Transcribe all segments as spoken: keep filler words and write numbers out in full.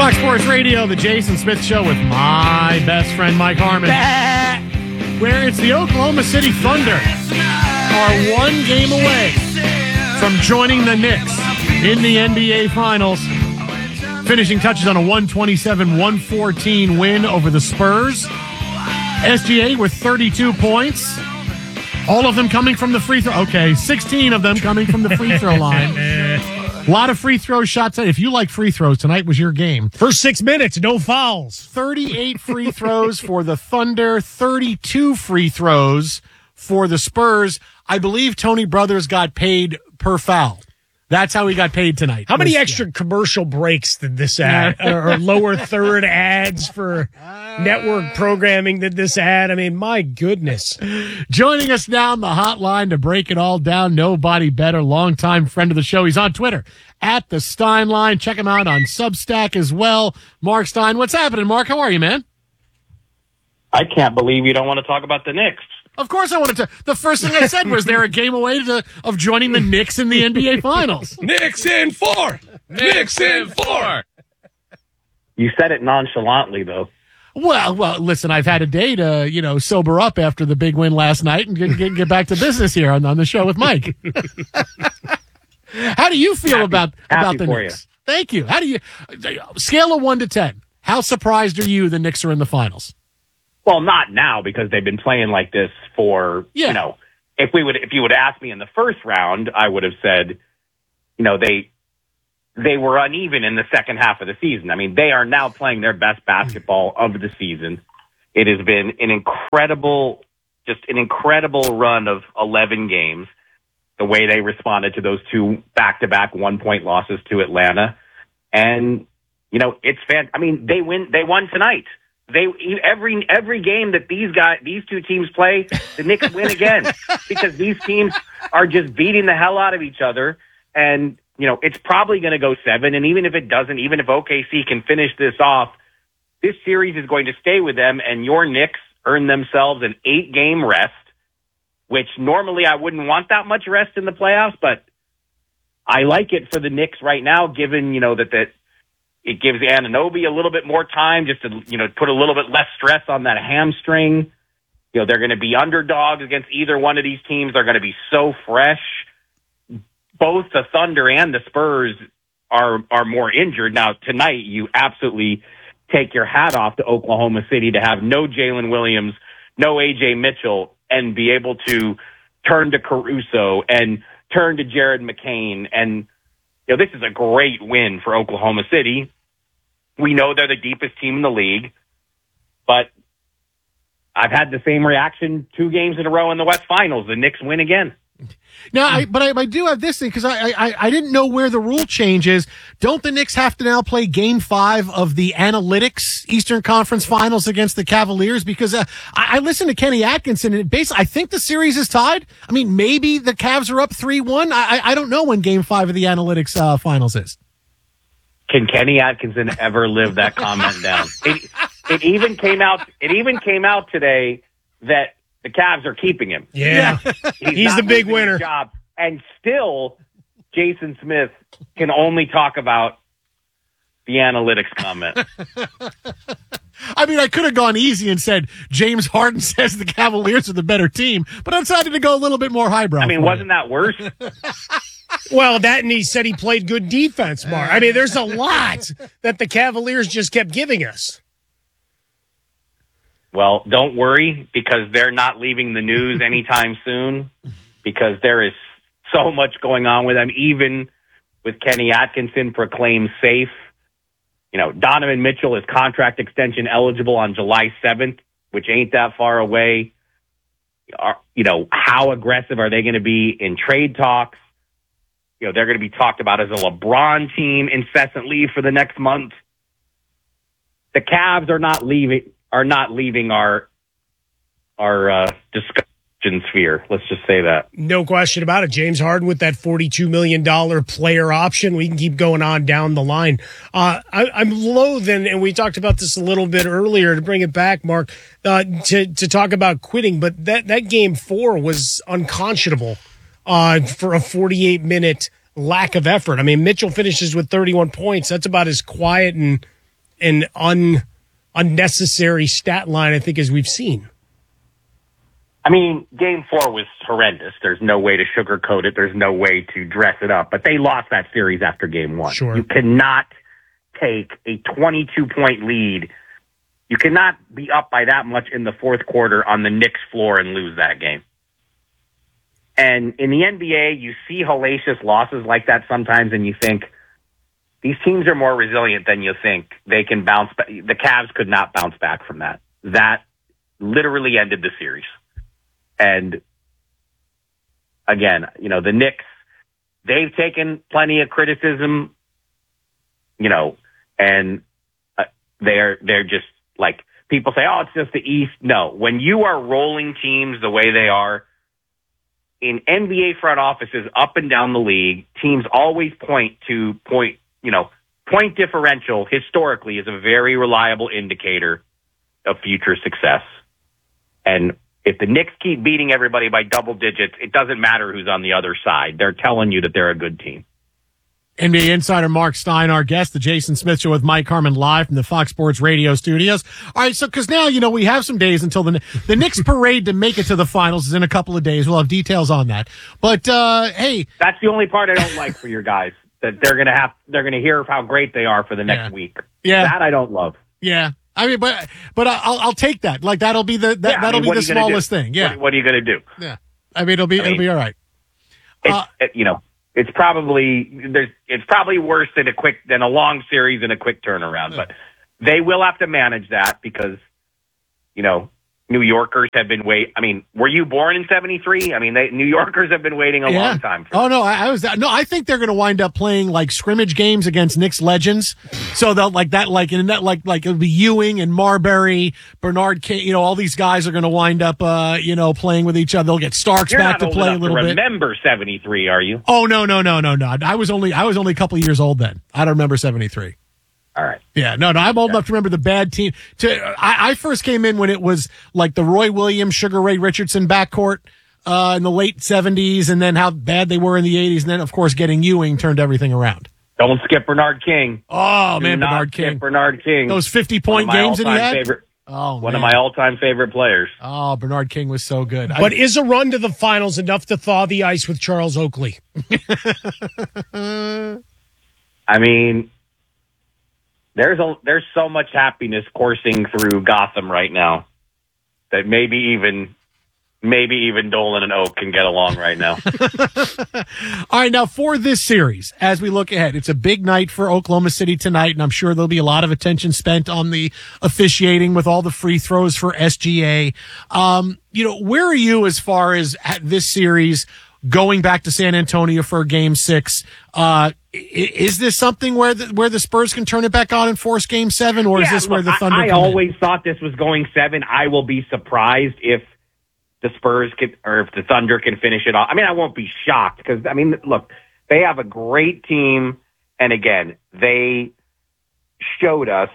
Fox Sports Radio, the Jason Smith Show with my best friend Mike Harmon, where it's the Oklahoma City Thunder are one game away from joining the Knicks in the N B A Finals, finishing touches on a one twenty-seven one fourteen win over the Spurs. S G A with thirty-two points, all of them coming from the free throw. Okay, sixteen of them coming from the free throw line. A lot of free throw shots. If you like free throws, tonight was your game. First six minutes, no fouls. thirty-eight free throws for the Thunder, thirty-two free throws for the Spurs. I believe Tony Brothers got paid per foul. That's how he got paid tonight. How many extra commercial breaks did this add? Or lower third ads for network programming did this add? I mean, my goodness. Joining us now on the hotline to break it all down, nobody better, longtime friend of the show. He's on Twitter, at the Steinline. Check him out on Substack as well. Mark Stein, what's happening, Mark? How are you, man? I can't believe you don't want to talk about the Knicks. Of course I wanted to. The first thing I said was they're a game away to, of joining the Knicks in the N B A Finals. Knicks in four! Knicks in four! You said it nonchalantly, though. Well, well, listen, I've had a day to, you know, sober up after the big win last night and get, get, get back to business here on, on the show with Mike. How do you feel happy, about, about the Knicks? You. Thank you. How do you, scale of one to ten, how surprised are you the Knicks are in the finals? Well, not now because they've been playing like this for, yeah. you know, if we would, if you would ask me in the first round, I would have said, you know, they, they were uneven in the second half of the season. I mean, they are now playing their best basketball of the season. It has been an incredible, just an incredible run of eleven games, the way they responded to those two back-to-back one-point losses to Atlanta. And, you know, it's fan, I mean, they win, they won tonight. They every every game that these guys these two teams play, the Knicks win again because these teams are just beating the hell out of each other. And you know it's probably going to go seven. And even if it doesn't, even if O K C can finish this off, this series is going to stay with them. And your Knicks earn themselves an eight game rest, which normally I wouldn't want that much rest in the playoffs, but I like it for the Knicks right now, given you know that that. It gives Anunoby a little bit more time just to, you know, put a little bit less stress on that hamstring. You know, they're going to be underdogs against either one of these teams. They're going to be so fresh. Both the Thunder and the Spurs are, are more injured. Now, tonight, you absolutely take your hat off to Oklahoma City to have no Jalen Williams, no A J Mitchell, and be able to turn to Caruso and turn to Jared McCain. And, you know, this is a great win for Oklahoma City. We know they're the deepest team in the league, but I've had the same reaction two games in a row in the West Finals. The Knicks win again. Now, I, but I, I do have this thing because I, I I didn't know where the rule change is. Don't the Knicks have to now play Game Five of the Analytics Eastern Conference Finals against the Cavaliers? Because uh, I, I listened to Kenny Atkinson, and basically, I think the series is tied. I mean, maybe the Cavs are up three one. I I don't know when Game Five of the Analytics uh, Finals is. Can Kenny Atkinson ever live that comment down? It, it even came out. It even came out today that the Cavs are keeping him. Yeah, he's, he's the big winner. Job, and still, Jason Smith can only talk about the analytics comment. I mean, I could have gone easy and said James Harden says the Cavaliers are the better team, but I decided to go a little bit more highbrow. I mean, wasn't that worse? Well, that and he said he played good defense, Mark. I mean, there's a lot that the Cavaliers just kept giving us. Well, don't worry, because they're not leaving the news anytime soon, because there is so much going on with them, even with Kenny Atkinson proclaimed safe. You know, Donovan Mitchell is contract extension eligible on July seventh, which ain't that far away. Are, you know, how aggressive are they going to be in trade talks? You know, they're going to be talked about as a LeBron team incessantly for the next month. The Cavs are not leaving, are not leaving our, our, uh, discussion sphere. Let's just say that. No question about it. James Harden with that forty-two million dollars player option. We can keep going on down the line. Uh, I, I'm loathing, and we talked about this a little bit earlier to bring it back, Mark, uh, to, to talk about quitting, but that, that game four was unconscionable. Uh, for a forty-eight minute lack of effort. I mean, Mitchell finishes with thirty-one points. That's about as quiet and an un, unnecessary stat line, I think, as we've seen. I mean, game four was horrendous. There's no way to sugarcoat it. There's no way to dress it up. But they lost that series after game one. Sure. You cannot take a twenty-two point lead. You cannot be up by that much in the fourth quarter on the Knicks floor and lose that game. And in the N B A, you see hellacious losses like that sometimes, and you think, these teams are more resilient than you think. They can bounce back. The Cavs could not bounce back from that. That literally ended the series. And again, you know, the Knicks, they've taken plenty of criticism, you know, and uh, they're, they're just like, people say, oh, it's just the East. No, when you are rolling teams the way they are in N B A front offices up and down the league, teams always point to point, you know, point differential historically is a very reliable indicator of future success. And if the Knicks keep beating everybody by double digits, it doesn't matter who's on the other side. They're telling you that they're a good team. N B A insider Mark Stein, our guest, the Jason Smith Show with Mike Harmon live from the Fox Sports Radio studios. All right, so because now, you know, we have some days until the the Knicks parade to make it to the finals is in a couple of days. We'll have details on that. But, uh, hey. That's the only part I don't like for your guys, that they're going to have, they're going to hear how great they are for the next yeah. week. Yeah. That I don't love. Yeah. I mean, but but I'll I'll take that. Like that'll be the that, yeah, that'll I mean, be the smallest do? thing. Yeah. What, what are you going to do? Yeah. I mean, it'll be I mean, it'll be all right. It's, Uh, it, you know, it's probably there's it's probably worse than a quick than a long series and a quick turnaround. Yeah. But they will have to manage that because, you know, New Yorkers have been wait. I mean, were you born in seventy-three? I mean, they, New Yorkers have been waiting a yeah. long time for Oh this. no, I, I was no. I think they're going to wind up playing like scrimmage games against Knicks legends. So they'll like that, like in that, like like it'll be Ewing and Marbury, Bernard King. You know, all these guys are going to wind up, uh, you know, playing with each other. They'll get Starks You're back not to old play a enough little to bit. remember seventy-three, are you? Oh no, no, no, no, no. I was only I was only a couple years old then. I don't remember seventy-three. All right. Yeah, no, no, I'm old enough to remember the bad team. To I, I first came in when it was like the Roy Williams, Sugar Ray Richardson backcourt uh, in the late seventies, and then how bad they were in the eighties, and then of course getting Ewing turned everything around. Don't skip Bernard King. Oh Do man, not Bernard skip King, Bernard King. those fifty point games that he had. Favorite, oh, one man. of my all-time favorite players. Oh, Bernard King was so good. But I, is a run to the finals enough to thaw the ice with Charles Oakley? I mean, there's a there's so much happiness coursing through Gotham right now that maybe even maybe even Dolan and Oak can get along right now. All right, now for this series, as we look ahead, it's a big night for Oklahoma City tonight, and I'm sure there'll be a lot of attention spent on the officiating with all the free throws for S G A. Um, you know, where are you as far as at this series going back to San Antonio for game six? Uh, is this something where the, where the Spurs can turn it back on and force game seven, or yeah, is this look, where the Thunder I, I come in? always thought this was going seven. I will be surprised if the Spurs can, or if the Thunder can finish it off. I mean, I won't be shocked because, I mean, look, they have a great team. And again, they showed us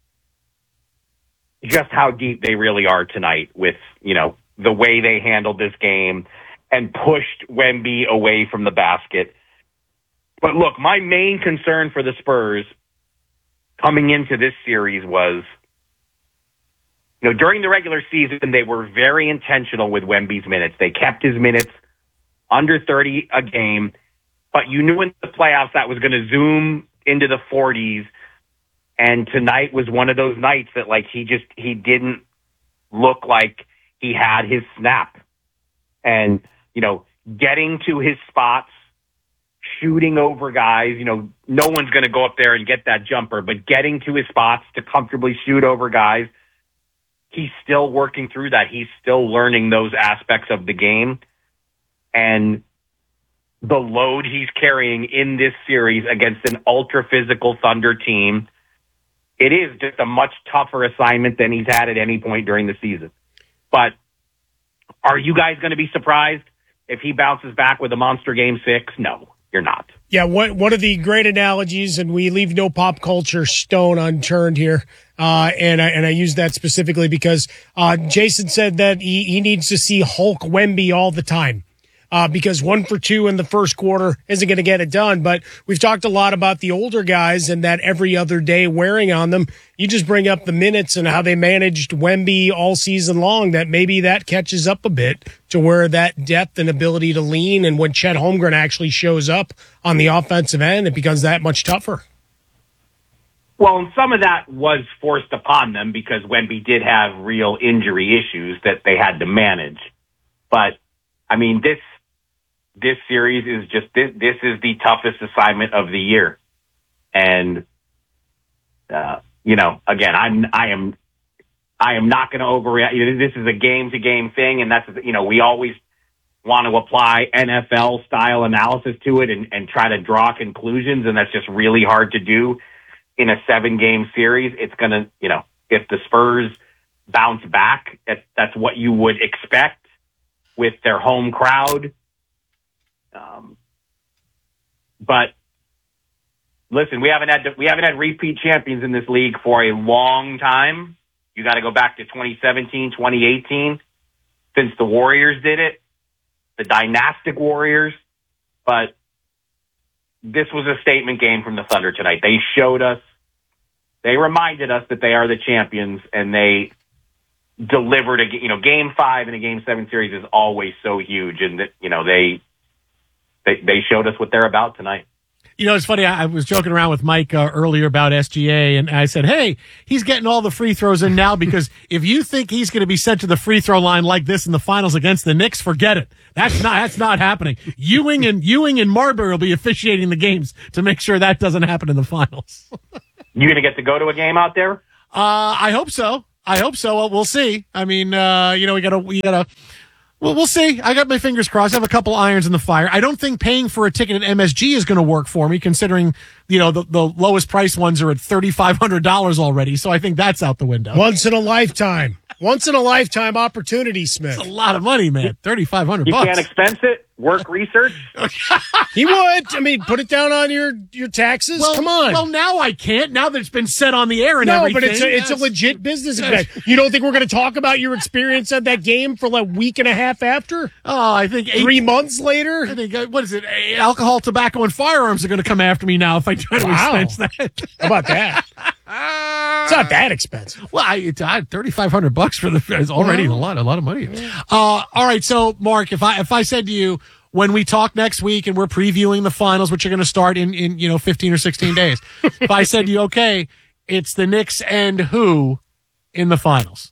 just how deep they really are tonight with, you know, the way they handled this game and pushed Wemby away from the basket. But look, my main concern for the Spurs coming into this series was, you know, during the regular season, they were very intentional with Wemby's minutes. They kept his minutes under thirty a game, but you knew in the playoffs that was going to zoom into the forties. And tonight was one of those nights that, like, he just, he didn't look like he had his snap. And, you know, getting to his spots, shooting over guys, you know, no one's going to go up there and get that jumper, but getting to his spots to comfortably shoot over guys, he's still working through that. He's still learning those aspects of the game. And the load he's carrying in this series against an ultra-physical Thunder team, it is just a much tougher assignment than he's had at any point during the season. But are you guys going to be surprised if he bounces back with a monster game six? No, you're not. Yeah, one, one of the great analogies, and we leave no pop culture stone unturned here. Uh, and I, and I use that specifically because, uh, Jason said that he, he needs to see Hulk Wemby all the time. uh, because one for two in the first quarter isn't going to get it done. But we've talked a lot about the older guys and that every other day wearing on them. You just bring up the minutes and how they managed Wemby all season long, that maybe that catches up a bit to where that depth and ability to lean, and when Chet Holmgren actually shows up on the offensive end, it becomes that much tougher. Well, and some of that was forced upon them because Wemby did have real injury issues that they had to manage. But, I mean, this this series is just, this, this is the toughest assignment of the year. And, uh, you know, again, I'm, I am, I am not going to overreact. This is a game-to-game thing, and that's, you know, we always want to apply N F L-style analysis to it and, and try to draw conclusions, and that's just really hard to do in a seven-game series. It's going to, you know, if the Spurs bounce back, that's, that's what you would expect with their home crowd. Um, but listen, we haven't had, we haven't had repeat champions in this league for a long time. You got to go back to twenty seventeen, twenty eighteen, since the Warriors did it, the dynastic Warriors. But this was a statement game from the Thunder tonight. They showed us, they reminded us that they are the champions, and they delivered a, you know, game five in a game seven series is always so huge. And that, you know, they, they, they showed us what they're about tonight. You know, it's funny. I, I was joking around with Mike uh, earlier about S G A, and I said, hey, he's getting all the free throws in now because if you think he's going to be sent to the free throw line like this in the finals against the Knicks, forget it. That's not, that's not happening. Ewing and Ewing and Marbury will be officiating the games to make sure that doesn't happen in the finals. You going to get to go to a game out there? Uh, I hope so. I hope so. Well, we'll see. I mean, uh, you know, we gotta, we gotta, well, we'll see. I got my fingers crossed. I have a couple irons in the fire. I don't think paying for a ticket at M S G is going to work for me, considering, you know, the, the lowest price ones are at thirty-five hundred dollars already. So I think that's out the window. Once in a lifetime. Once in a lifetime opportunity, Smith. That's a lot of money, man. thirty-five hundred bucks. You can't expense it? Work research? He would. I mean, put it down on your, your taxes. Well, Come on. Well, now I can't. Now that it's been said on the air and no, everything. but it's a, it's a legit business expense. You don't think we're going to talk about your experience at that game for like a week and a half after? Oh, I think eight, three months later. I think uh, what is it? Alcohol, tobacco, and firearms are going to come after me now if I try to Wow. expense that. How about that? It's not that expensive. Well, I, I thirty-five hundred bucks for the is already well, a lot, a lot of money. Uh, all right, so Mark, if I if I said to you when we talk next week and we're previewing the finals, which are going to start in in you know fifteen or sixteen days, if I said to you, okay, it's the Knicks and who in the finals?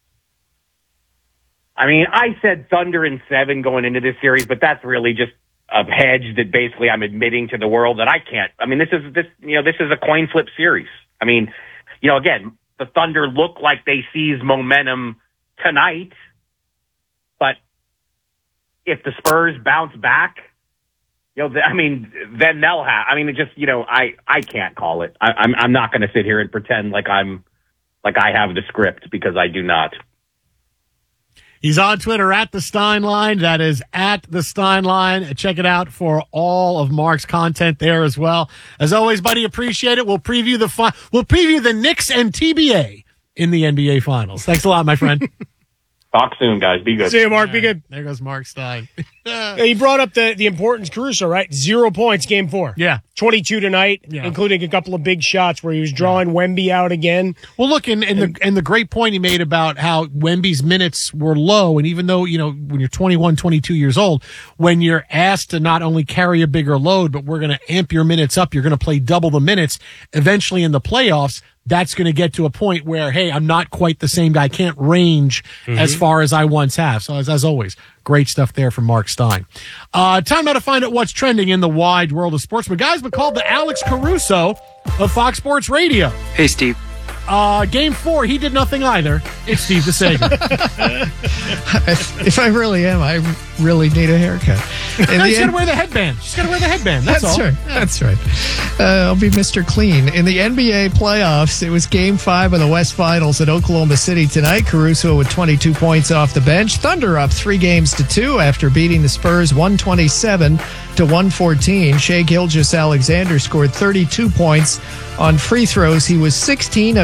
I mean, I said Thunder in seven going into this series, but that's really just a hedge that basically I'm admitting to the world that I can't. I mean, this is this you know this is a coin flip series. I mean, you know, again, the Thunder look like they seized momentum tonight, but if the Spurs bounce back, you know, I mean, then they'll have. I mean, it just, you know, I, I can't call it. I, I'm I'm not going to sit here and pretend like I'm like I have the script, because I do not. He's on Twitter at the Steinline. That is at the Steinline. Check it out for all of Mark's content there as well. As always, buddy, appreciate it. We'll preview the fi- we'll preview the Knicks and T B A in the N B A Finals. Thanks a lot, my friend. Talk soon, guys. Be good. See you, Mark. Be good. There goes Mark Stein. He brought up the, the importance, Caruso, right? Zero points, game four. Yeah. twenty-two tonight, yeah. including a couple of big shots where he was drawing yeah. Wemby out again. Well, look, and, and, and, the, and the great point he made about how Wemby's minutes were low, and even though, you know, when you're twenty-one, twenty-two years old, when you're asked to not only carry a bigger load, but we're going to amp your minutes up, you're going to play double the minutes, eventually in the playoffs, that's going to get to a point where, hey, I'm not quite the same guy. I can't range mm-hmm. as far as I once have. So as, as always, great stuff there from Mark Stein. Uh, time now to find out what's trending in the wide world of sports. My guy's been called the Alex Caruso of Fox Sports Radio. Hey, Steve. Uh, game four, he did nothing either. It's Steve DeSager. If I really am, I really need a haircut. No, she's got to wear the headband. She's got to wear the headband. That's, That's all. right. That's right. Uh, I'll be Mister Clean. In the N B A playoffs, it was game five of the West Finals at Oklahoma City tonight. Caruso with twenty-two points off the bench. Thunder up three games to two after beating the Spurs one twenty-seven to one fourteen. Shai Gilgeous-Alexander scored thirty-two points on free throws. He was sixteen of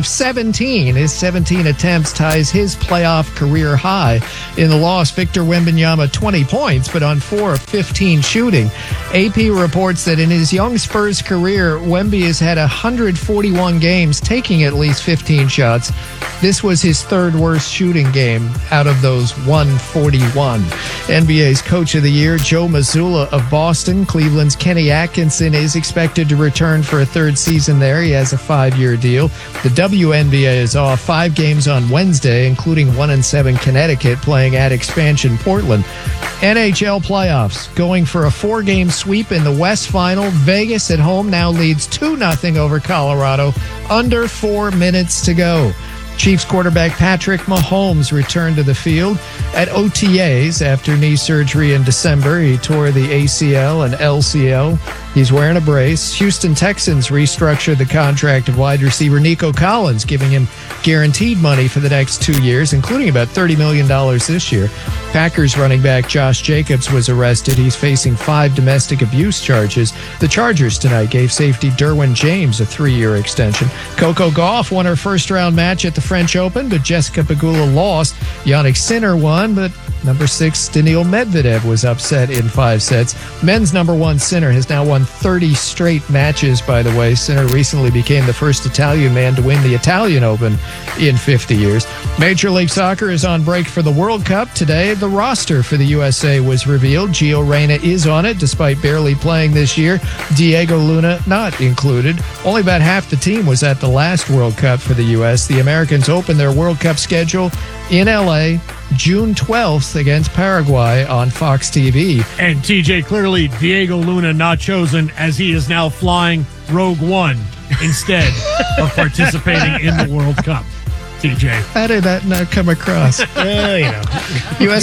seventeen. His seventeen attempts ties his playoff career high. In the loss, Victor Wembanyama twenty points, but on four of fifteen shooting. A P reports that in his young Spurs career, Wemby has had one hundred forty-one games taking at least fifteen shots. This was his third worst shooting game out of those one hundred forty-one. N B A's Coach of the Year, Joe Mazzulla of Boston. Cleveland's Kenny Atkinson is expected to return for a third season there. He has a five-year deal. The W N B A is off five games on Wednesday, including one and seven Connecticut playing at expansion Portland. N H L playoffs going for a four-game sweep in the West Final. Vegas at home now leads two nothing over Colorado. Under four minutes to go. Chiefs quarterback Patrick Mahomes returned to the field at O T As after knee surgery in December. He tore the A C L and L C L. He's wearing a brace. Houston Texans restructured the contract of wide receiver Nico Collins, giving him guaranteed money for the next two years, including about thirty million dollars this year. Packers running back Josh Jacobs was arrested. He's facing five domestic abuse charges. The Chargers tonight gave safety Derwin James a three-year extension. Coco Gauff won her first-round match at the French Open, but Jessica Pegula lost. Yannick Sinner won, but number six Daniil Medvedev was upset in five sets. Men's number one Sinner has now won thirty straight matches, by the way. Sinner recently became the first Italian man to win the Italian Open in fifty years. Major League Soccer is on break for the World Cup. Today, the roster for the U S A was revealed. Gio Reyna is on it, despite barely playing this year. Diego Luna not included. Only about half the team was at the last World Cup for the U S. The Americans open their World Cup schedule in L A June twelfth against Paraguay on Fox T V. And T J, clearly Diego Luna not chosen, as he is now flying Rogue One instead of participating in the World Cup. T J, how did that not come across? Well, you know. U S